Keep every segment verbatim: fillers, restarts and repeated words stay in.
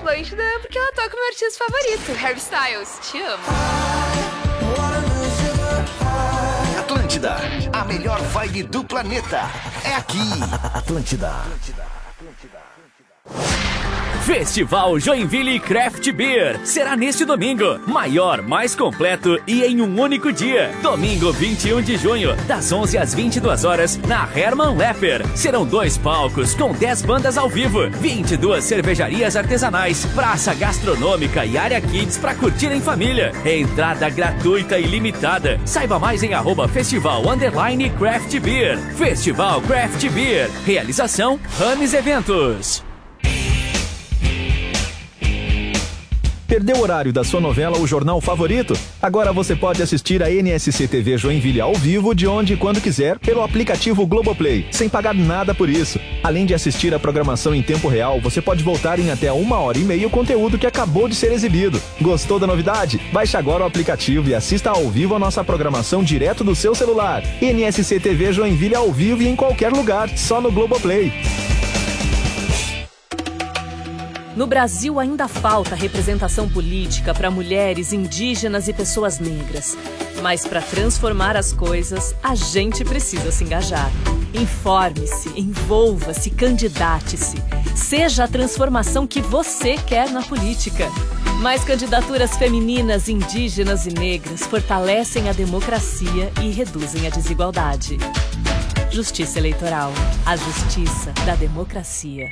Atlântida porque ela toca o meu artista favorito, Harry Styles. Te amo. Atlântida, a melhor vibe do planeta. É aqui. Atlântida. Festival Joinville Craft Beer será neste domingo, maior, mais completo e em um único dia. Domingo vinte e um de junho, das onze às vinte e duas horas, na Hermann Lepper. Serão dois palcos com dez bandas ao vivo, vinte e duas cervejarias artesanais, praça gastronômica e área kids para curtir em família. Entrada gratuita e limitada. Saiba mais em arroba festival underline craft beer. Festival Craft Beer. Realização Rames Eventos. Perdeu o horário da sua novela ou jornal favorito? Agora você pode assistir a N S C T V Joinville ao vivo de onde e quando quiser pelo aplicativo Globoplay, sem pagar nada por isso. Além de assistir a programação em tempo real, você pode voltar em até uma hora e meia o conteúdo que acabou de ser exibido. Gostou da novidade? Baixe agora o aplicativo e assista ao vivo a nossa programação direto do seu celular. N S C T V Joinville ao vivo e em qualquer lugar, só no Globoplay. No Brasil ainda falta representação política para mulheres, indígenas e pessoas negras. Mas para transformar as coisas, a gente precisa se engajar. Informe-se, envolva-se, candidate-se. Seja a transformação que você quer na política. Mais candidaturas femininas, indígenas e negras fortalecem a democracia e reduzem a desigualdade. Justiça Eleitoral. A justiça da democracia.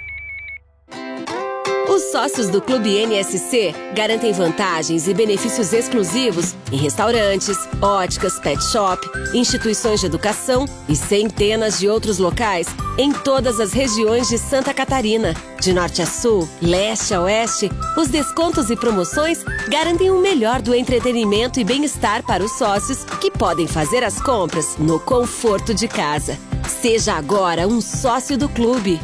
Os sócios do Clube N S C garantem vantagens e benefícios exclusivos em restaurantes, óticas, pet shop, instituições de educação e centenas de outros locais em todas as regiões de Santa Catarina. De norte a sul, leste a oeste, os descontos e promoções garantem o melhor do entretenimento e bem-estar para os sócios que podem fazer as compras no conforto de casa. Seja agora um sócio do clube.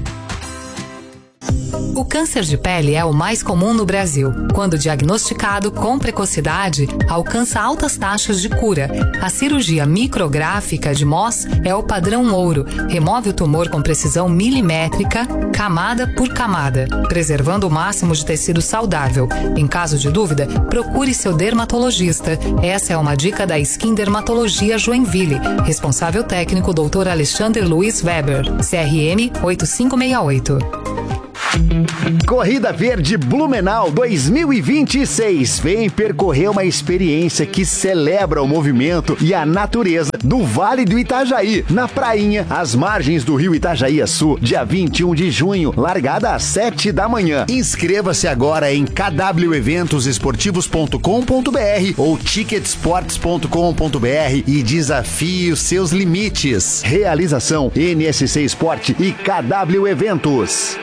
O câncer de pele é o mais comum no Brasil. Quando diagnosticado com precocidade, alcança altas taxas de cura. A cirurgia micrográfica de M O S é o padrão ouro. Remove o tumor com precisão milimétrica, camada por camada, preservando o máximo de tecido saudável. Em caso de dúvida, procure seu dermatologista. Essa é uma dica da Skin Dermatologia Joinville. Responsável técnico doutor Alexandre Luiz Weber, C R M oito cinco seis oito. Corrida Verde Blumenau dois mil e vinte e seis. Vem percorrer uma experiência que celebra o movimento e a natureza do Vale do Itajaí, na prainha, às margens do rio Itajaí-Açu, dia vinte e um de junho, largada às sete da manhã. Inscreva-se agora em k w eventos esportivos ponto com ponto b r ou ticketsports ponto com ponto b r e desafie os seus limites. Realização N S C Esporte e K W Eventos.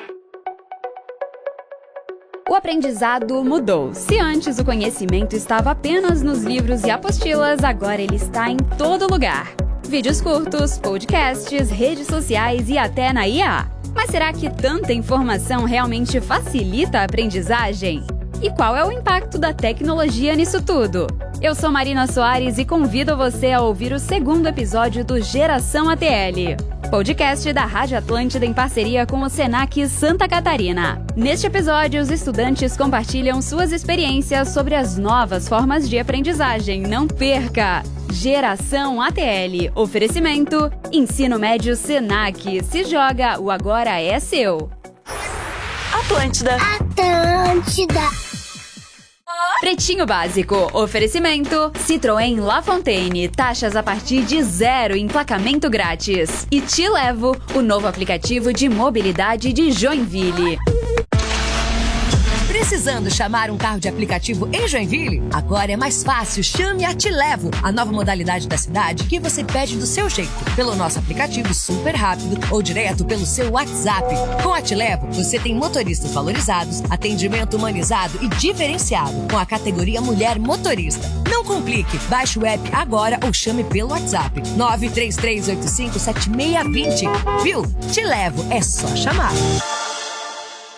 O aprendizado mudou. Se antes o conhecimento estava apenas nos livros e apostilas, agora ele está em todo lugar. Vídeos curtos, podcasts, redes sociais e até na I A. Mas será que tanta informação realmente facilita a aprendizagem? E qual é o impacto da tecnologia nisso tudo? Eu sou Marina Soares e convido você a ouvir o segundo episódio do Geração A T L, podcast da Rádio Atlântida em parceria com o Senac Santa Catarina. Neste episódio, os estudantes compartilham suas experiências sobre as novas formas de aprendizagem. Não perca! Geração A T L. Oferecimento: Ensino Médio Senac. Se joga, o agora é seu. Atlântida. Atlântida. Pretinho Básico. Oferecimento: Citroën La Fontaine. Taxas a partir de zero, emplacamento grátis. E Te Levo, o novo aplicativo de mobilidade de Joinville. Precisando chamar um carro de aplicativo em Joinville? Agora é mais fácil. Chame a Te Levo, a nova modalidade da cidade que você pede do seu jeito, pelo nosso aplicativo super rápido ou direto pelo seu WhatsApp. Com a Te Levo, você tem motoristas valorizados, atendimento humanizado e diferenciado, com a categoria Mulher Motorista. Não complique, baixe o app agora ou chame pelo WhatsApp nove três três oito cinco sete seis dois zero. Viu? Te Levo, é só chamar.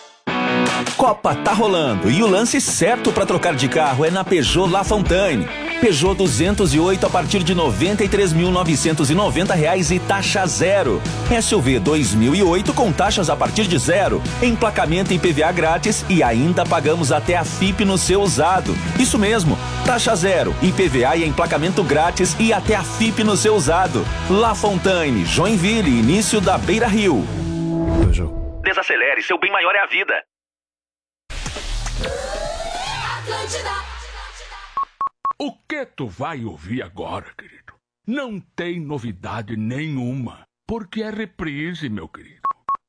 Copa tá rolando e o lance certo para trocar de carro é na Peugeot La Fontaine. Peugeot duzentos e oito a partir de noventa e três mil novecentos e noventa reais e taxa zero. S U V dois mil e oito com taxas a partir de zero. Emplacamento e I P V A grátis e ainda pagamos até a F I P no seu usado. Isso mesmo, taxa zero, I P V A e emplacamento grátis e até a F I P no seu usado. La Fontaine, Joinville, início da Beira Rio. Desacelere, seu bem maior é a vida. O que tu vai ouvir agora, querido? Não tem novidade nenhuma, porque é reprise, meu querido.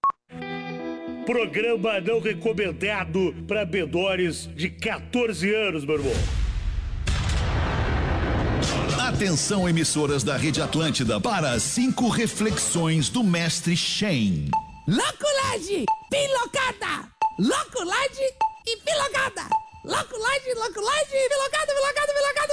Programa não recomendado para menores de quatorze anos, meu irmão. Atenção, emissoras da Rede Atlântida, para cinco reflexões do mestre Shen. Loculagem, pilocada, loculagem e pilocada. Loculagem, loculagem, pilocada, pilocada, pilocada,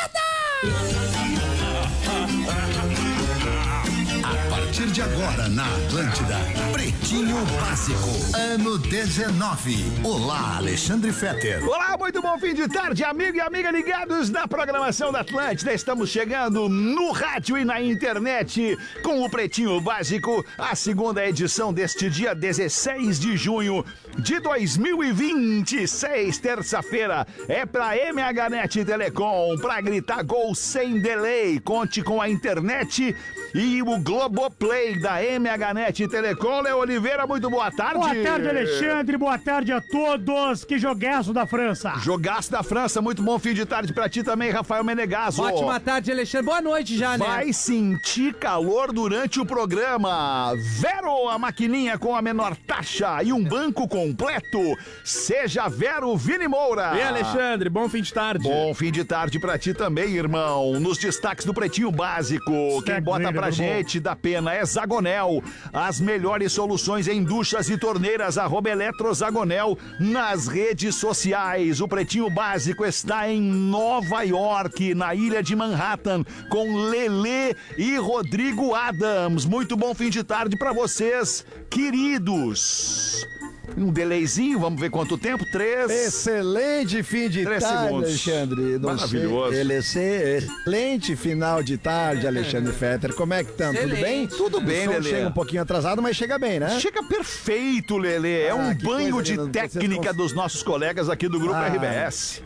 pilocada. A partir de agora na Atlântida, Pretinho Básico, ano dezenove. Olá, Alexandre Fetter. Olá, muito bom fim de tarde, amigo e amiga ligados na programação da Atlântida. Estamos chegando no rádio e na internet com o Pretinho Básico, a segunda edição deste dia dezesseis de junho de dois mil e vinte e seis, terça-feira. É pra M H Net Telecom, pra gritar gol sem delay. Conte com a internet e o Globoplay da M H Net Telecom. Léo Oliveira, muito boa tarde. Boa tarde, Alexandre. Boa tarde a todos. Que jogaço da França. Jogaço da França. Muito bom fim de tarde pra ti também, Rafael Menegaso. Ótima tarde, Alexandre. Boa noite já, né? Vai sentir calor durante o programa. Vero, a maquininha com a menor taxa e um banco completo. Seja Vero Vini Moura. E Alexandre, bom fim de tarde. Bom fim de tarde pra ti também, irmão. Nos destaques do Pretinho Básico, quem bota pra gente da pena é Zagonel. As melhores soluções em duchas e torneiras, arroba Eletrozagonel nas redes sociais. O Pretinho Básico está em Nova York, na ilha de Manhattan, com Lelê e Rodrigo Adams. Muito bom fim de tarde pra vocês, queridos. Um delayzinho, vamos ver quanto tempo? Três. Excelente fim de Três tarde, segundos. Alexandre. Não Maravilhoso. Sei, ele sei, excelente final de tarde, Alexandre Fetter. Como é que estão? Tudo bem? Tudo bem, o som Lelê. chega um pouquinho atrasado, mas chega bem, né? Chega perfeito, Lelê. É Ah, um que banho coisa de linda. Vocês técnica cons- dos nossos colegas aqui do Grupo Ah. R B S.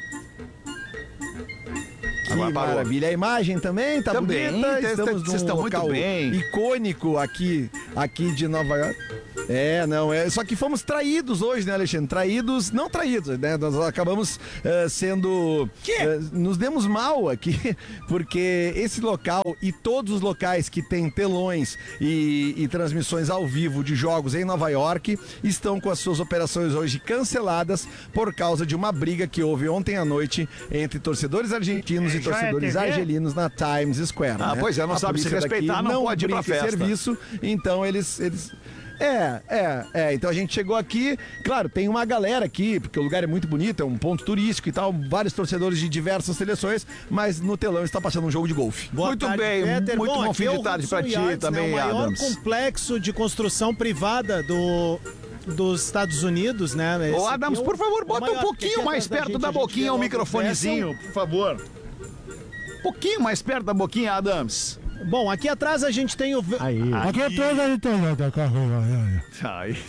Que Agora parou. maravilha. A imagem também tá Também, bonita. tem- Estamos tem- num vocês estão muito local bem. icônico aqui, aqui de Nova York. É, não, é. Só que fomos traídos hoje, né, Alexandre? Traídos, não traídos, né? Nós acabamos eh, sendo. eh, nos demos mal aqui, porque esse local e todos os locais que tem telões e, e transmissões ao vivo de jogos em Nova York estão com as suas operações hoje canceladas por causa de uma briga que houve ontem à noite entre torcedores argentinos e Já é torcedores T V? argelinos na Times Square. Ah, né? pois é, não A sabe se polícia respeitar, daqui não pode ir pra brinca em festa. serviço, então eles... eles... É, é, é. Então a gente chegou aqui, claro, tem uma galera aqui, porque o lugar é muito bonito, é um ponto turístico e tal, vários torcedores de diversas seleções, mas no telão está passando um jogo de golfe. Boa Muito tarde, bem, Peter. muito bom, bom fim de tarde pra ti também, né, o maior Adams. complexo de construção privada do... dos Estados Unidos, né? Ô, Esse Adams, aqui é o- por favor, o bota maior, um pouquinho porque mais atrás perto gente, da a gente boquinha vê o logo microfonezinho, Bessel. por favor. Um pouquinho mais perto da boquinha, Adams. Bom, aqui atrás a gente tem o... Aí. Aqui atrás a gente tem... Aí.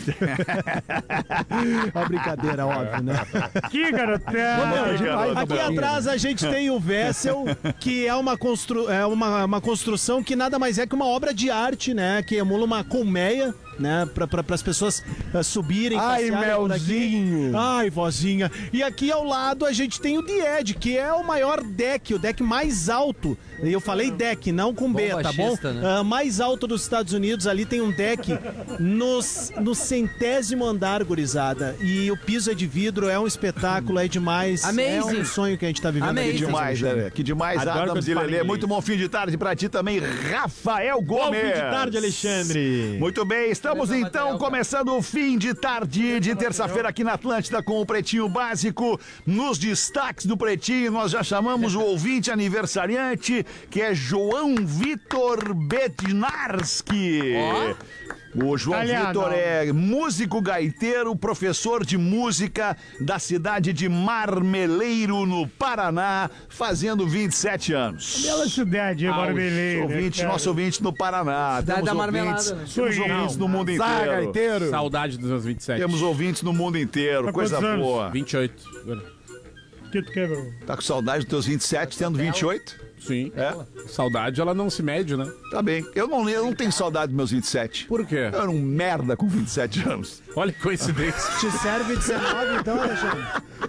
Uma brincadeira, óbvio, né? Que garotão. Aqui atrás a gente tem o Vessel, que é uma, constru... é uma, uma construção que nada mais é que uma obra de arte, né? Que emula uma colmeia, né? Pra, pra, as pessoas uh, subirem, Ai, passearem por aqui. Melzinho. Ai, vozinha. E aqui ao lado a gente tem o The Edge, que é o maior deck, o deck mais alto. E eu falei deck, não com B, Bom tá bom? baixista, né? Ah, mais alto dos Estados Unidos, ali tem um deck nos, no centésimo andar, gurizada. E o piso é de vidro, é um espetáculo, é demais. Amazing. É um sonho que a gente tá vivendo Amazing. aqui. Que demais, né? Que demais, Adoro Adams quando e fala Lelê. inglês. Muito bom fim de tarde pra ti também, Rafael Gomes. Bom fim de tarde, Alexandre. Muito bem, estamos então começando o fim de tarde de terça-feira aqui na Atlântida com o Pretinho Básico. Nos destaques do Pretinho, nós já chamamos o ouvinte aniversariante, que é João Vitor Bednarski. O João Italiano. Vitor é músico gaiteiro, professor de música da cidade de Marmeleiro, no Paraná, fazendo vinte e sete anos. Bela cidade, Ah, Marmeleiro. Ouvinte, cara. nosso ouvinte no Paraná. Cidade Temos da marmelada, ouvintes, né? temos Sim. ouvintes no mundo inteiro. Saga, gaiteiro. Saudade dos meus vinte e sete. Temos ouvintes no mundo inteiro, Tá coisa quantos anos? boa. vinte e oito. O que tu quer, meu? Tá com saudade dos teus vinte e sete, tendo vinte e oito? Sim. É? Saudade, ela não se mede, né? Tá bem. Eu não, eu não tenho saudade dos meus vinte e sete. Por quê? Eu era um merda com vinte e sete anos. Olha que coincidência. Te serve dezenove, então, Alexandre?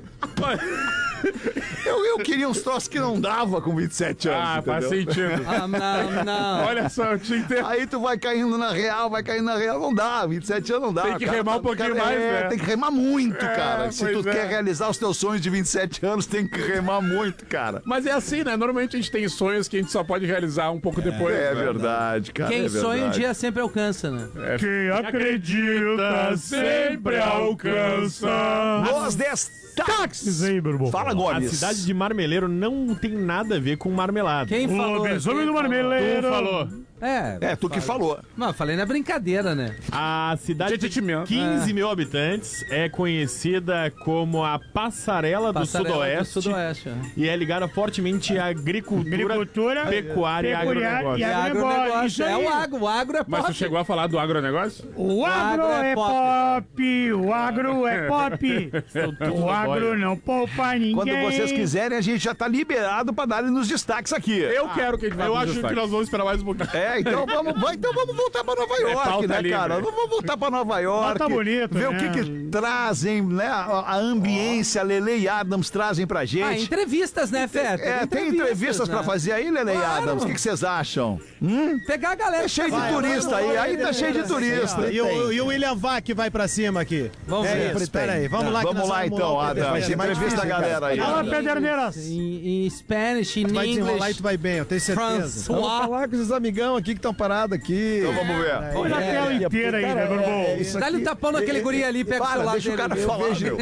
Eu, eu queria uns troços que não dava com vinte e sete anos. Ah, faz entendeu? sentido. Ah, não, não. Olha só, eu tinha que ter... Aí tu vai caindo na real, vai caindo na real, não dá, vinte e sete anos não dá. Tem que cara, remar um tá- pouquinho cara, mais, é, né? Tem que remar muito, É, cara. Se tu pois é. quer realizar os teus sonhos de vinte e sete anos, tem que remar muito, cara. Mas é assim, né? Normalmente a gente tem sonhos que a gente só pode realizar um pouco depois. É né? verdade, cara. Quem é sonha um verdade. dia sempre alcança, né? Quem acredita sempre alcança. Nós destaques aí, meu irmão. Fala, A Gomes. cidade de Marmeleiro não tem nada a ver com marmelada. Quem O falou? lobisomem Quem do falou? Marmeleiro. Tu falou. É, É, tu que falou. Não, falei na brincadeira, né? A cidade de Gente, mesmo. quinze mil habitantes é conhecida como a Passarela, Passarela do Sudoeste, do Sudoeste, é. e é ligada fortemente à agricultura, Agricultura, pecuária e pecuária agronegócio. e É agronegócio. agronegócio. Isso É aí. o agro, o agro é Mas pop. tu chegou a falar do agronegócio? O agro agro é é pop. pop, o agro é pop. O agro não poupa ninguém. Quando vocês quiserem, a gente já tá liberado pra darem nos destaques aqui. Eu quero que a gente vá Eu pros acho destaques. que nós vamos esperar mais um pouquinho. É, então vamos, vai, então vamos voltar pra Nova York, pauta né, livre. cara? Vamos voltar pra Nova York. Tá bonito, ver né? o que que trazem, né? A, a ambiência, Lele e Adams trazem pra Ah, gente. entrevistas, né, Fé? É, tem entrevistas né? pra fazer aí, Lele e Claro. Adams? O que que vocês acham? Hum? Pegar a galera. É cheio de Vai, turista vai, aí, vai, aí tá vai, cheio de vai, turista. E o, e o William Vac vai pra cima aqui. Vamos é ver. Isso, pera aí, vamos lá. que Vamos nós lá então, rolar o Adams. Pederneiras. Vai ser entrevista a galera aí. Fala, Pederneiras. Em, em Spanish, em Tu vai desenrolar e English. tu vai bem, eu tenho certeza. François. Vamos falar com esses amigão aqui que estão parados aqui. Então vamos ver. Olha a tela inteira aí, né, meu irmão? isso Dá-lhe um aqui- tapão naquele guri ali, pega o Para, celular deixa o dele. cara Eu falar, vejo. meu.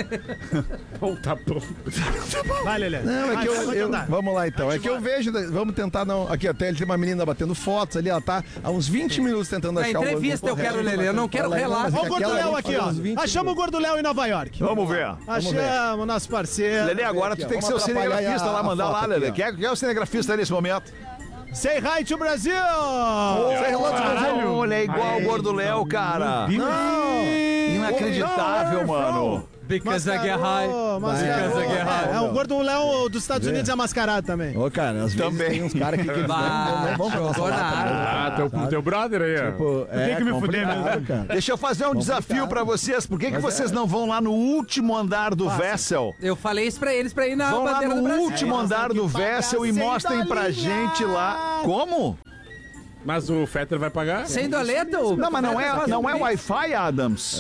Um tapão. Vai, Lelê. Não, é Vai, que eu, pode eu- andar. vamos lá então. É que eu vejo, vamos tentar não. Aqui até ele tem uma menina batendo fotos ali, ela tá há uns vinte minutos tentando Na achar o entrevista eu quero, Lelê, eu não quero relato. Ó o Gordo Léo aqui, ó. Achamos o Gordo Léo em Nova York. Vamos ver. Achamos, nosso parceiro. Lele, agora tu tem que ser o cinegrafista lá, mandar lá, Lele. Quem é, quem é o cinegrafista aí nesse momento? Say hi to Brasil! Say hello to Brasil. Olha, é igual o Gordo Léo, cara. Não! Inacreditável, mano. Because I get high. Mascarou. Because I get high. É, é o Gordo Léo dos Estados Unidos é mascarado também. Ô, cara, às vezes Também. tem uns caras aqui que eles Bah, não, não vão jogou falar na também. Ah, teu, teu brother aí, ó. Tipo, tem que me fuder complicado, mesmo. cara. Deixa eu fazer um desafio pra vocês. Por que, que Mas vocês é. não vão lá no último andar do Vessel? Eu falei isso pra eles, pra ir na Vão lá bandeira do no Brasil. último andar do Vessel e mostrem pra gente lá. Como? Mas o Fetter vai pagar? Sem doleta? o- Não, mas não é, não é Wi-Fi, Adams.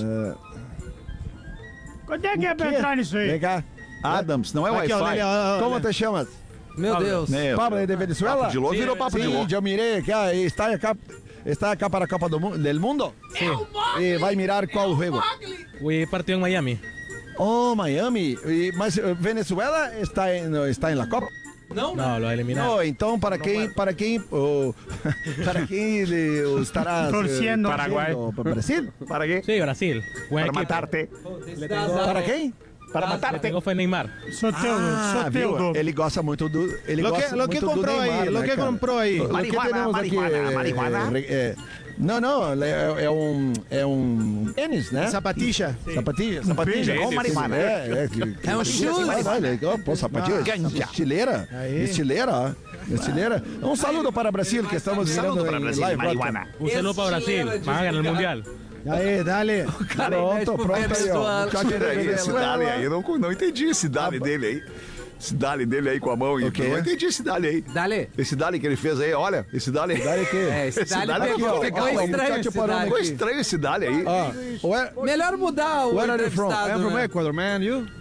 Quando é que é pra entrar nisso Vem aí? cá. Adams, não é Aqui, ó, Lelê, Wi-Fi. ó, ó, Como Lelê. te chamas? Meu Deus. Meu, Pablo de Venezuela? Papo de louco virou papo de Sí, louco. yo miré que ah, está acá, está acá para a Copa do, Mu- del Mundo. Sí. E vai mirar qual juego. Hoy partió en Miami. Oh, Miami. E, mas eh, Venezuela está em, no, está em la Copa? Não, No, lo eliminaron. Não, então para quem, para quem, oh, para quem ele estará Torcendo. Paraguai. Para Brasil? Para quê? Sí, Brasil. Buen Para equipo. matarte. Le tengo, Para quem? Para le matarte. tengo fe en Neymar. Sou teu, Ah, sou viu? teu, Douglas. Ele gosta muito do, ele Lo que, gosta lo que muito do comprou Neymar, aí? Lo né, que cara? comprou aí? O que Marihuana, temos aqui? marihuana, é- marihuana. é- é- não, não, é, é um, é um tênis, né? Sapatilha? Sapatilha, sapatilha. Igual marihuana. É, é, que- É um que- shoes. Vai, vai, legal. Pô, sapatilha, Ganja. estileira, Aí. estileira, ó. Estileira. Um saludo para Brasil, que estamos Saludo mirando para em Brasil, live marihuana. broadcast. Un saludo para Brasil. Van a ganar el mundial. Aí, dale. Pronto, pronto aí, ó. Venezuela. Muchacho de Peraí, esse Venezuela. dali aí, eu não, não entendi esse dali dele aí. Esse dali dele aí com a mão. O quê? Eu não entendi esse dali aí. Dale. Esse dali que ele fez aí, olha. Esse dali. Dale que? É, esse dali dali pegou, ficou ficou legal, estranho muchacho esse parando dali. Ficou estranho esse dali aí. Ó, where, Melhor mudar o where are you from? entrevistado, I'm from né? Ecuador, man. You?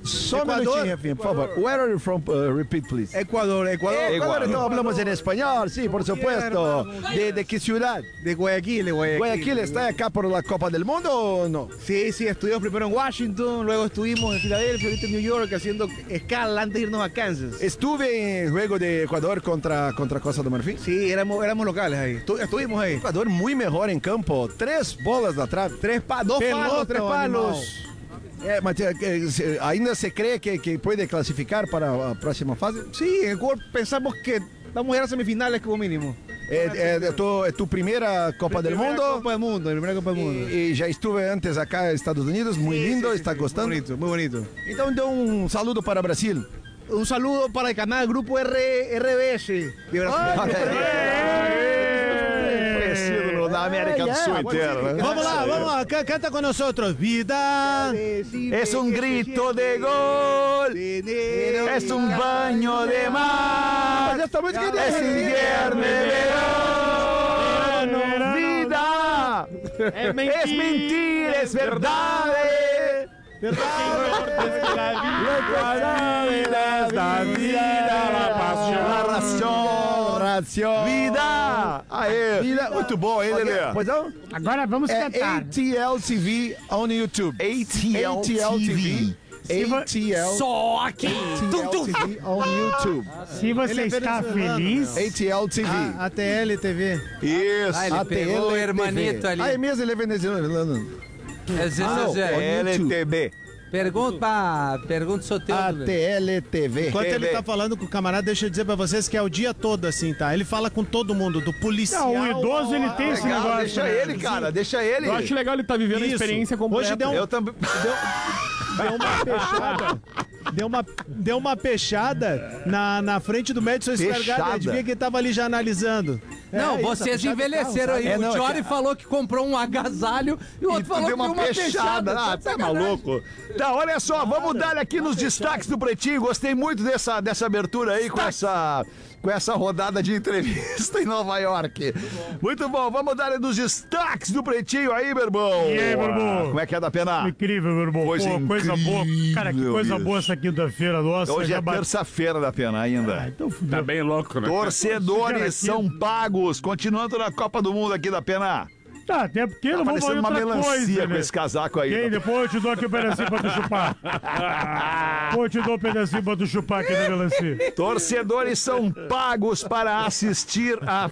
Só um Equador? minutinho, Rafinha, por favor. Where are you from? Uh, repeat, please. Ecuador, Ecuador. Ecuador, então hablamos en español, sí, por supuesto. ¿De, de qué ciudad? De Guayaquil, de Guayaquil. ¿Guayaquil está acá por la Copa del Mundo o no? Sí, sí, estuvimos primero en Washington, luego estuvimos en Filadelfia, ahorita en New York haciendo escala antes de irnos a Kansas. Estuve en el juego de Ecuador contra, contra Costa do Marfim. Sí, éramos, éramos locales ahí. Estu- estuvimos ahí. Ecuador muy mejor en campo. Tres bolas da trave. Tres pa dos Pelota, palos, tres o palos. animal. É, mas é, se- ainda se cree que, que pode classificar para a próxima fase? Sí, en Ecuador pensamos que vamos a ir a semifinales como mínimo. É, é, é, tu, é tu primeira Copa del Primera Mundo? Copa del Mundo, primera Copa del Mundo. E, e já estuve antes acá nos Estados Unidos, muito lindo, sí, está sí, gostando? Muy bonito, muy bonito. Então, então um saludo para Brasil. Un saludo para el canal Grupo R, RBS de Brasil. Conhecido no- na América do Sul inteira, né? Vamos lá, vamos lá, can- canta com nós outros. Vida. Es un grito de gol, es un baño de mar, Essa música é es invierno de verano, vida, es mentira, es verdad. La vida, la pasión. La razón, Ração. vida. Aê, Vida. muito bom, hein, Lelê? Pois não? Agora vamos É cantar. A T L T V on YouTube. A T L T V. A T L Só aqui. Tum, tum. T V on YouTube. Se você Ele é está venezuelano, feliz, A T L T V. a T L T V. Isso. Ah, ele pegou o hermanito ali. Ah, é mesmo, ele é venezuelano. É, Zé, Ah, não, Zé. é L T B. Pergunta pra... Pergunta Soteldo. A velho. T L T V. Enquanto T V. ele tá falando com o camarada, deixa eu dizer pra vocês que é o dia todo assim, tá? Ele fala com todo mundo, do policial. Não, o idoso, ele tem esse Legal, negócio. deixa né? ele, cara, deixa ele. Eu acho legal ele tá vivendo a Isso. experiência completa. Hoje deu um- Eu também. Deu uma fechada. Deu uma, deu uma pechada na, na frente do Madison Square Fechada? Garden. Devia que ele tava ali já analisando. Não, É, isso, vocês a fechada envelheceram do aí. carro, o não, é Jory que- falou que comprou um agasalho e o outro E tu falou deu que uma, deu uma peixada. fechada. Ah, tá maluco. Tá, olha só, vamos dar aqui nos destaques do Pretinho. Gostei muito dessa, dessa abertura aí com essa, com essa rodada de entrevista em Nova York. Muito bom, vamos dar nos destaques do Pretinho aí, meu irmão. E aí, meu irmão? Como é que é da pena? Incrível, meu irmão. Coisa Pô, coisa boa. Cara, que incrível, coisa bicho. boa essa quinta-feira, nossa. Hoje já é bate- terça-feira da pena ainda. Então fudeu. Tá bem louco, né? Torcedores são pagos. Continuando na Copa do Mundo aqui da pena. Tá, até porque Tá não vamos fazer parecendo uma outra melancia coisa, com né? esse casaco aí. Quem? Depois eu te dou aqui um pedacinho pra tu chupar. Depois eu te dou um pedacinho pra tu chupar aqui na melancia. Torcedores são pagos para assistir a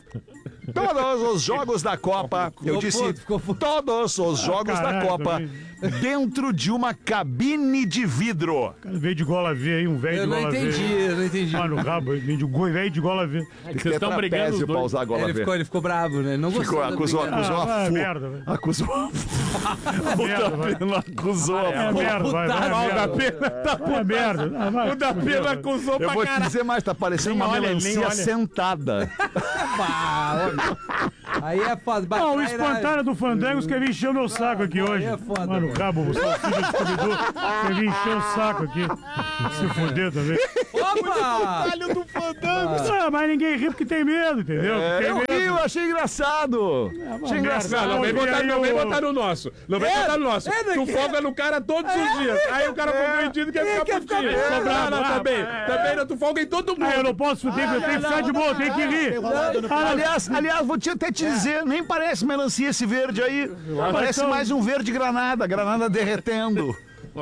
todos os jogos da Copa. Eu Ficou disse puto, ficou puto. todos os jogos da caralho, Copa também. dentro de uma cabine de vidro. Cara, veio de gola V aí, um velho Eu de não gola V. entendi, eu não entendi. Ah, no rabo, veio de go- velho de gola V. Tem que Vocês ter estão brigando os trapézio pra dois. usar agora. Ele ficou, ele ficou bravo, né? Ele não gostou Ficou, da acusou, briga. acusou Ah, a vai, fu. merda, vai. Acusou a fu. merda, vai. Não acusou a É fu. merda, vai, vai. Putaço. merda. O da pena tá É merda. Ah, vai. O da pena acusou Eu pra vou te caralho. dizer mais, tá parecendo Nem uma olha, nem melancia olha. sentada. Bah, homem. Aí é foda. Bah, Não, o trai- espantalho do Fandangos quer vir encher o meu saco aqui hoje. é foda, Mano, velho. cabo, o salsicha de Scooby-Doo quer vir encher o saco aqui. Se fuder também. Opa! Olha do Fandangos. Ah, mas ninguém ri porque tem medo, entendeu? É, tem eu medo. ri, eu achei engraçado. Achei engraçado. Não, não vem Não, botar, e não aí vem o- botar no nosso. Não vem É, botar no nosso. é, Tu que- folga no cara todos os dias. Aí o cara ficou vendido e quer ficar quer ficar putinho. bravo. Ficou bravo, Ah, também. é. Também não, tu folga em todo mundo. Ah, eu não posso fuder, eu tenho que ficar de boa, tem que rir. Ah, Aliás, aliás, vou te até te dizer, nem parece melancia esse verde aí. Parece então- mais um verde granada, granada derretendo.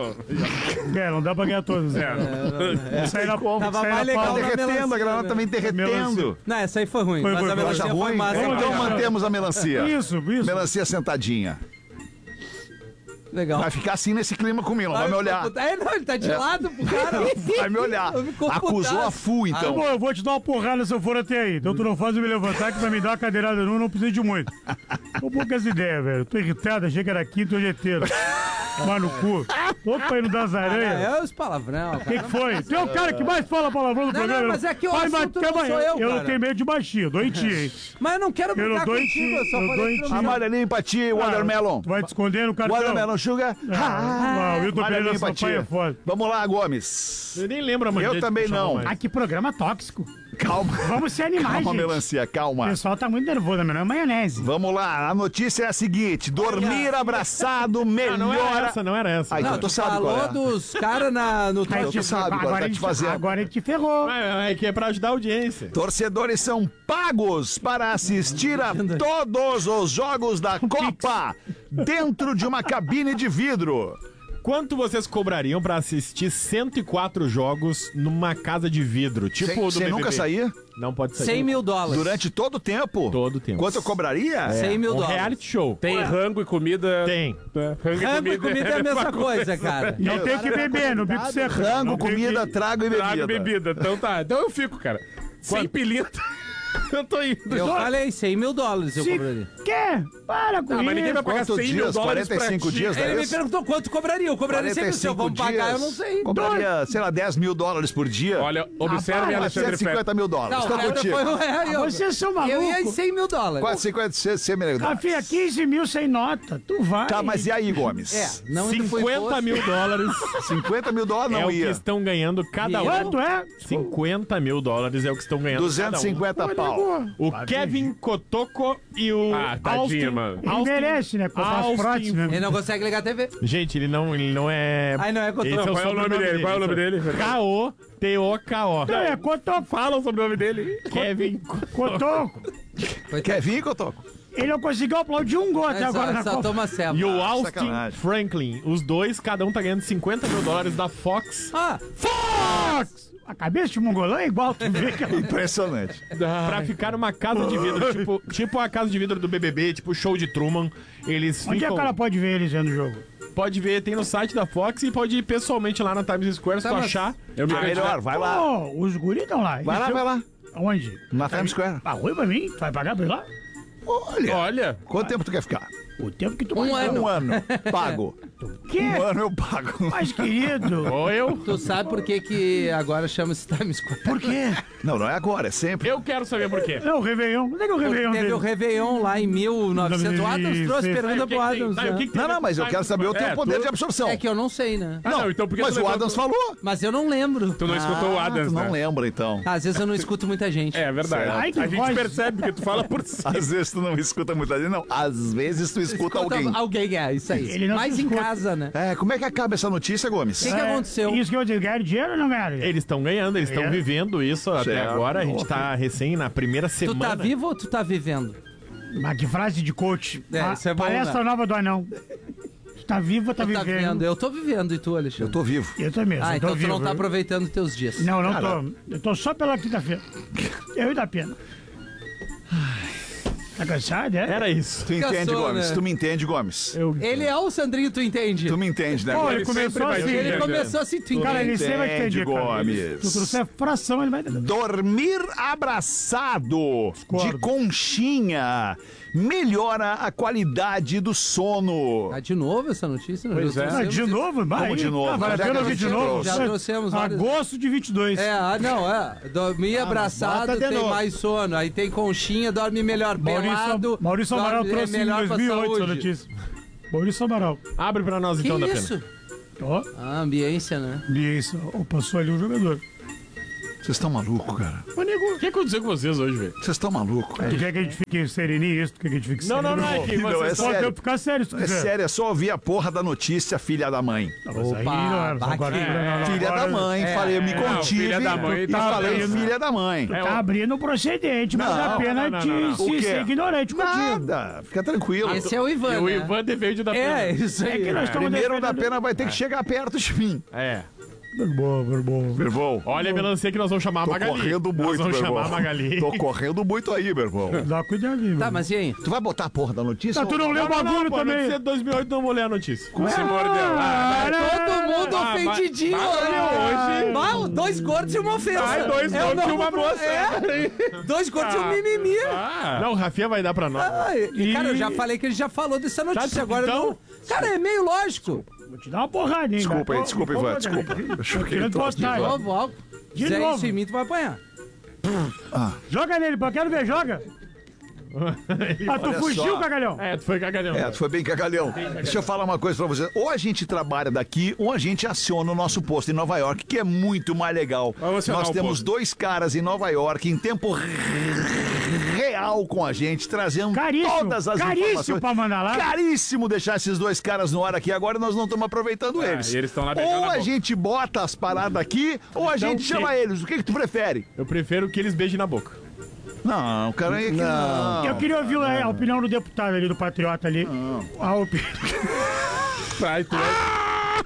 É, não dá pra ganhar todos. É. Sai na, Tava sai mais na legal pau. na Derretendo, a melancia, granada né? também derretendo. Não, essa aí foi ruim. Foi mas ruim, a foi melancia Acha foi ruim? massa. Vamos Então deixar. mantemos a melancia. Isso, isso. Melancia sentadinha. Legal. Vai ficar assim nesse clima comigo, não vai me olhar. É, não, ele tá de lado pro cara. Vai me olhar. Ficou Acusou putaço. a Fu, Tá então. bom, eu vou te dar uma porrada se eu for até aí. Então tu não faz eu me levantar que vai me dar uma cadeirada não, não precisa de muito. Tô poucas ideias, velho. Tô irritado, achei que era quinto, hoje é terça. Mas no cu. Tô pra ir no das aranhas. É os palavrão, O que, que foi? Tu é o cara que mais fala palavrão do Não, programa. não, mas é que o Vai, assunto vai, não calma aí. sou eu, Eu não cara. tenho medo de baixinho, dou em ti, hein? Mas eu não quero Eu brigar não dou em contigo, ti, eu só eu falei dou em pra ti. você. Amarelinho pra ti, watermelon. Tu vai te esconder no cartão. Watermelon sugar. Ah, o Wilton Pereira Amarelinho pra ti. Sampaio é foda. Vamos lá, Gomes. Eu nem lembro a Eu maneira também de puxar não. mais. Ah, que programa tóxico. Calma. Vamos ser animais, Calma, gente. melancia, O calma. pessoal tá muito nervoso, meu nome é maionese. Vamos lá, a notícia é a seguinte: dormir abraçado melhora essa, não era essa. Ah, então Não, tu tu sabe qual falou é. dos caras na, no... Então tu sabe qual Agora tá ele te te, fazendo. agora ele te ferrou. É, é que é pra ajudar a audiência. Torcedores são pagos para assistir a todos os jogos da Copa dentro de uma cabine de vidro. Quanto vocês cobrariam pra assistir cento e quatro jogos numa casa de vidro? Tipo Sem, o do sem B B B? nunca sair? Não pode sair. cem mil dólares. Durante todo o tempo? Todo o tempo. Quanto eu cobraria? É. cem mil Um dólares. reality show. Tem rango e comida. Tem. Rango, Rango e comida é a mesma coisa, cara. Não tem que beber, no bico seco. Rango, Não tem comida, que- trago e bebida. Trago e bebida. Então tá. Então eu fico, cara. Sem pilinta. Eu tô indo. Eu falei cem mil dólares eu Se cobraria. quer? Para com Não, mas ninguém vai isso. pagar Quantos cem mil dias? dólares quarenta e cinco pra ti. dias, né? Ele me isso? perguntou quanto cobraria. Eu cobraria cem mil. Se eu vou pagar, eu não sei. Cobraria, sei lá, dez mil dólares por dia. Olha, observe, Ah, Alexandre cento e cinquenta Fetter. mil dólares. Não, Estou o cara contigo. foi o é, eu, Vocês são eu ia em malucos. cem mil dólares. Quase cinquenta, cem mil dólares. Café, quinze mil sem nota. Tu vai. Tá, mas e aí, Gomes? É, não ainda foi cinquenta imposto. mil dólares cinquenta mil dólares é não o que ia. estão ganhando cada um. Quanto é? cinquenta mil dólares é o que estão ganhando duzentos e cinquenta Pô, pau. negou. cada um. O Kevin Kotoko e o Ah, tadinho, Austin, mano. Ele Austin- merece, né? Comprar as Austin- próteses mesmo. Ele não consegue ligar a T V. Gente, ele não, ele não é... Ai, não é Kotoko. Esse Qual é o nome dele? Qual é o nome dele? K O T O K O. Não, é Cotoco. Falam sobre o nome dele. Kevin Cotoco. Quer vir, Cotoco? Ele não conseguiu aplaudir um gol até É, agora só, na só Copa. toma ceva. E o Austin sacanagem. Franklin. Os dois, cada um tá ganhando cinquenta mil dólares da Fox Ah, Fox! A cabeça de mongolão é igual, tu vê que ela... Impressionante. pra ficar numa casa de vidro. tipo, tipo a casa de vidro do B B B, tipo show de Truman. Eles Onde é ficam... que ela pode ver eles vendo o jogo? Pode ver, tem no site da Fox e pode ir pessoalmente lá na Times Square se Tá, tu mas- achar. Eu me Ah, melhor, vai lá. Pô, os guris estão lá. Vai lá, Eles vai lá. tão- Aonde? Na Times Square. Arrui pra mim? Tu vai pagar pra ir lá? Olha. Olha. Quanto tempo tu quer ficar? O tempo que tu Um vai. ano. Um ano. Pago. Que? Um ano eu pago. Mas, querido, Ou eu? tu sabe por que que agora chama-se Times Square? por quê? Não, não é agora, é sempre. Eu quero saber por quê. É o Réveillon. Onde é que é o Réveillon Teve dele? o Réveillon lá em mil e novecentos. O Adams trouxe pergunta pro Adams. Tá, e o que né? que tem Não, a ver não, mas eu com quero saber o teu É, poder tu- de absorção. É que eu não sei, né? Ah, não, então por que Mas tu o levantou- Adams falou. Mas eu não lembro. Tu não escutou o Ah, Adams, tu não né? lembra, então. Às vezes eu não escuto muita gente. É verdade. Ai, que a gente voz. percebe que tu fala por si. Às vezes tu não escuta muita gente, não. Às vezes tu escuta, Escuta alguém. Alguém, é, isso aí. Ele não Mais se em escuta. casa, né? É, como é que acaba essa notícia, Gomes? O que, que É, aconteceu? Isso que eu digo, ganharam dinheiro ou não ganharam? Eles estão ganhando, eles estão É. vivendo isso até Certo. agora. A gente tá recém na primeira Tu semana. tá vivo ou tu tá vivendo? Mas que frase de coach. É, Pa- isso é bom, Palestra né? nova do anão. Tu tá vivo ou tá Tu tá vivendo? vivendo? Eu tô vivendo e tu, Alexandre? Eu tô vivo. Eu também. Ah, eu tô então tu vivo. não tá aproveitando teus dias. Não, não Cara. tô. Eu tô só pela quinta-feira. Eu e da pena. Tá cansado, é? Era isso. Tu entende, Cansou, Gomes? né? Tu me entende, Gomes? Eu... Ele é o Sandrinho, tu entende? Tu me entende, né, Pô, Gomes? ele começou vai assim. te Ele entender. começou assim, tu Cara, entende? ele sempre vai Entende, entender, cara. Gomes. Se tu trouxer fração, ele vai entender. Dormir abraçado de conchinha melhora a qualidade do sono. Ah, de novo essa notícia? Nós Pois já é. Ah, trouxemos de isso. novo? Bah, Vamos aí, de novo. Ah, vale a Já pena que a ouvir de gente novo. trouxe. Já trouxemos várias. Agosto de vinte e dois. É, ah, não, é. Dormir abraçado bota de tem novo. mais sono. Aí tem conchinha, dorme melhor. Pelado, Maurício, Maurício Amaral dorme- é trouxe em melhor pra dois mil e oito essa saúde. notícia. Maurício Amaral. Abre pra nós Que então, da isso? pena. Ó, A ambiência, né? isso. Ó, passou ali um jogador. Vocês estão malucos, cara. Ô, nego, o que aconteceu com vocês hoje, velho? Vocês estão malucos. Tu quer que a gente fique sereninho isso? Tu quer que a gente fique Não, não, sereninho? não, é que Não, é vocês... Pode sério. ficar sério se tu É quiser. sério, é só ouvir a porra da notícia, filha da mãe. Não, mas aí Opa, não era, bah, agora- que- não, não, não, Filha agora- da mãe, é, falei, eu me é, não, contive filha da mãe e tá falei abrindo. filha da mãe. Tu tá abrindo o procedente, mas Não, dá pena não, não, de não, não. O se quê? ser ignorante contigo. Nada, fica tranquilo. Esse é o Ivan, E o né? Ivan defende da pena. É, isso aí. É que nós estamos Primeiro o da defendendo- pena vai ter que chegar perto de mim. É. Bom, bom. Irmão, Olha a melancia que nós vamos chamar a tô Magali. correndo Nós muito, vamos meu chamar irmão. a Magali. Tô correndo muito aí, meu irmão. Dá cuidadinho. Tá, mas e aí? Tu vai botar a porra da notícia? Tá, tu não leu o Não, não, bagulho pô, também. notícia de dois mil e oito, não vou ler a notícia. Ah, Se mordeu. ah, Todo mundo Ah, ofendidinho vai- vai- hoje. hoje. Mal, dois gordos e uma ofensa. Ai, dois É o gordos e novo uma pro- moça. É. Dois gordos e um mimimi. Ah. Não, o Rafinha vai dar pra nós. Ah, e, cara, eu já falei que ele já falou dessa notícia. Tá, Agora então- não. Cara, é meio lógico. Vou te dar uma porrada, hein? Desculpa aí, Ó, desculpa, ó, Ivan, ó, desculpa. Eu choquei querendo o troço de postar, De ó. novo, ó. De Fizer novo. isso em mim, tu vai apanhar. Joga nele, pô. Quero ver, joga. Ah, tu Olha fugiu, só. cagalhão? É, tu foi cagalhão. É, tu foi bem cagalhão. Deixa eu falar uma coisa pra você. Ou a gente trabalha daqui, ou a gente aciona o nosso posto em Nova York, que é muito mais legal. Vamos acionar Nós o temos posto. dois caras em Nova York, em tempo real com a gente, trazendo Caríssimo, todas as caríssimo informações. pra mandar lá. Caríssimo deixar esses dois caras no ar aqui agora e nós não estamos aproveitando É, eles. e eles estão lá beijando ou a a boca. gente bota as paradas aqui, ou a Então, gente o chama quê? eles. O que, que tu prefere? Eu prefiro que eles beijem na boca. Não, cara, é que não. Eu queria ouvir a, a opinião do deputado ali, do patriota ali. A opinião. Vai, tu é...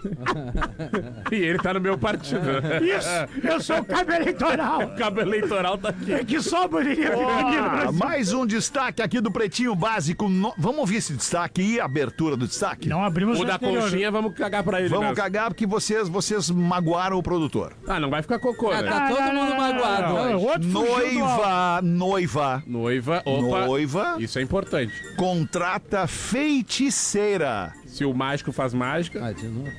E ele tá no meu partido. Isso, eu sou o cabo eleitoral. O cabo eleitoral tá aqui. É que só poderia vir aqui no Ah, Brasil. mais um destaque aqui do Pretinho Básico. No- Vamos ouvir esse destaque e a abertura do destaque? Não abrimos O da anterior. conchinha, vamos cagar pra ele Vamos mesmo. cagar porque vocês, vocês magoaram o produtor. Ah, não vai ficar cocô, Ah, né? tá todo mundo magoado não, hoje. outro fugiu do alvo. Noiva, noiva, Noiva, opa. noiva, Isso é importante. contrata feiticeira. Se o mágico faz mágica... Ah, de novo.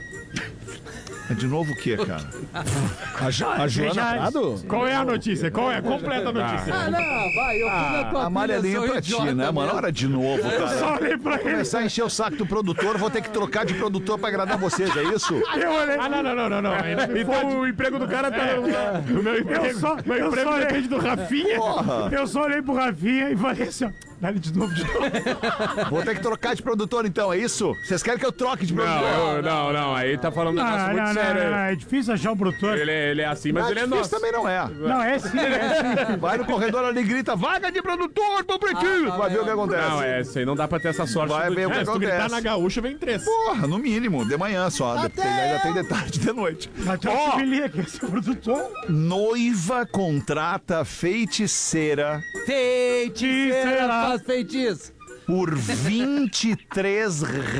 É de novo o quê, cara? A, Jo- a Joana já- Prado? Qual é a notícia? Qual é a completa notícia? Ah, não, vai, eu fui na tua A amarelinha pilha, sou pra ti, idiota né, mano? mesmo. Hora de novo, Eu só cara. olhei pra ele. Começar a encher o saco do produtor, vou ter que trocar de produtor pra agradar vocês, é isso? Eu olhei. Ah, não, não, não, não, não. Então o emprego do cara tá... O meu emprego, Eu só- meu eu emprego só olhei. depende do Rafinha. Porra! Eu só olhei pro Rafinha e falei assim, ó. Dá-lhe de novo, de novo. Vou ter que trocar de produtor então, é isso? Vocês querem que eu troque de produtor? Não, eu- não, não. Aí tá falando um negócio Não, muito não, não, sério. não, não. aí. É difícil achar um produtor. Ele é, ele é assim, mas Ah, ele é difícil nosso. também não é. Não, é sim, é sim. Vai no corredor ali e grita, vaga de produtor pro Pretinho. Ah, tá vai ver o que vendo? acontece. Não, é, isso aí não dá pra ter essa sorte. Vai do- ver o que É, se tu gritar acontece. na gaúcha, vem três. Porra, no mínimo, de manhã só. Dep- tem- ainda tem de tarde e de noite. Mas tem Ó, um civilinha aqui, esse produtor. noiva contrata feiticeira Feiticeira faz feitiço. por vinte e três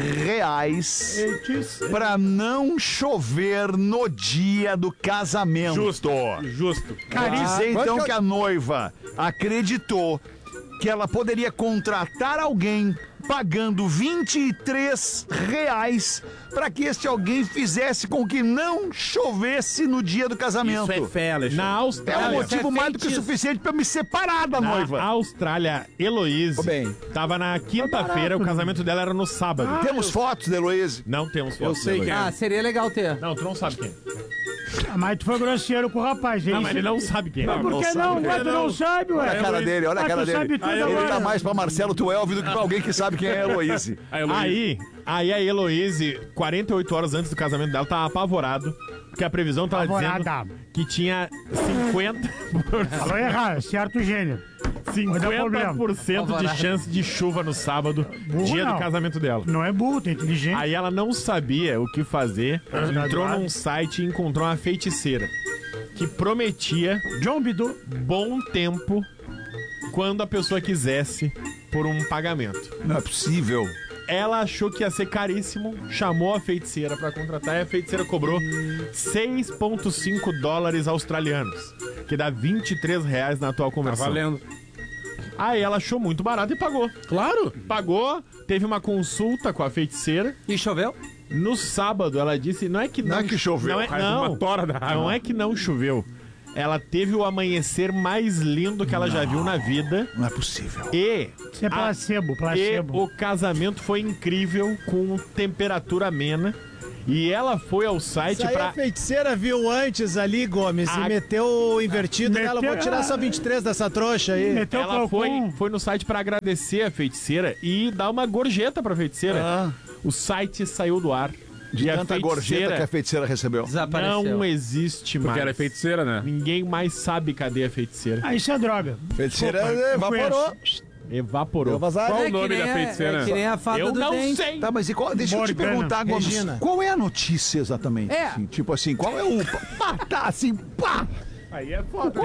reais pra não chover no dia do casamento. Justo, justo. Quer dizer então Quanto que que a noiva acreditou que ela poderia contratar alguém pagando vinte e três reais para que este alguém fizesse com que não chovesse no dia do casamento. Isso é fé, Alexandre. Na É Austrália... um motivo é mais do que feitiço. suficiente para me separar da Na noiva. Austrália, Heloíse Ô, bem. tava na quinta-feira, o casamento dela era no sábado. Temos fotos da Heloíse? Não temos fotos. sei da quem é. Heloíse. Ah, seria legal ter. Não, tu não sabe quem. Ah, mas tu foi grosseiro com o rapaz, hein? Não, mas ele não sabe quem. Mas por que não? Ué, tu não sabe, ué. Olha a cara dele, olha a Ah, cara tu dele. sabe tudo Ele agora. tá mais pra Marcelo Tuelvi do que pra alguém que sabe quem é a Heloíse. A Heloíse. Aí, aí a Heloíse, quarenta e oito horas antes do casamento dela, tava apavorado. Porque a previsão tava Apavorada. dizendo que tinha cinquenta por cento. Falou errado, certo gênero. cinquenta por cento de Apavorado. chance de chuva no sábado, Burro dia não. do casamento dela. Não é burro, tem inteligente. Aí ela não sabia o que fazer, entrou num site e encontrou uma feiticeira que prometia John Bidu. bom tempo quando a pessoa quisesse por um pagamento. Não é possível. Ela achou que ia ser caríssimo, chamou a feiticeira pra contratar e a feiticeira cobrou seis vírgula cinco dólares australianos, que dá vinte e três reais na atual conversão. Tá valendo. Aí ela achou muito barato e pagou. Claro! Pagou, teve uma consulta com a feiticeira. E choveu? No sábado ela disse, não é que não, Não é que choveu, não é, raiva, não, uma tora da raiva. não é que não choveu. Ela teve o amanhecer mais lindo que ela já viu na vida. Não é possível. E, Isso é placebo, e placebo. o casamento foi incrível, com temperatura amena. E ela foi ao site Isso aí pra... a feiticeira viu antes ali, Gomes, A- e meteu invertido Meteu- nela. Vou tirar essa vinte e três dessa trouxa aí. Meteu o Ela foi, Falcon. foi no site pra agradecer a feiticeira e dar uma gorjeta pra feiticeira. Ah. O site saiu do ar. De e a tanta gorjeta feiticeira que a feiticeira recebeu. Desapareceu. não existe mais. Porque ela é feiticeira, né? Ninguém mais sabe cadê a feiticeira. Ah, isso é droga. Feiticeira Desculpa, eu evaporou. conheço. Evaporou. Deu vazar. Qual É o que nome nem da a- feiticeira? É que nem a fada Eu do não dente. sei. Tá, mas e qual, deixa eu te Morgana, perguntar, Gomes, Regina. qual é a notícia exatamente? É. assim? Tipo assim, qual é o... Pá, tá assim, pá! Aí é foda.